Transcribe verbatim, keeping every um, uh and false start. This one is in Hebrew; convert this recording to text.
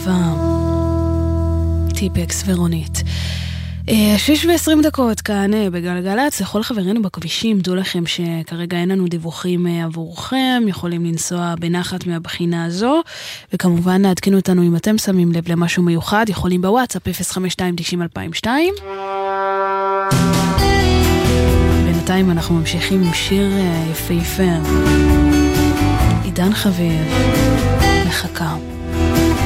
אהבה. טיפקס ורונית. שש ועשרים דקות כאן בגלגלץ. לכל חברינו בכבישים, דעו לכם שכרגע אין לנו דיווחים עבורכם, יכולים לנסוע בנחת מהבחינה הזו, וכמובן להדכנו אותנו אם אתם שמים לב למשהו מיוחד, יכולים בוואטסאפ אפס חמש שתיים תשעים אלפיים ושתיים. בינתיים אנחנו ממשיכים עם שיר יפהפה, עידן חביב, מחכה.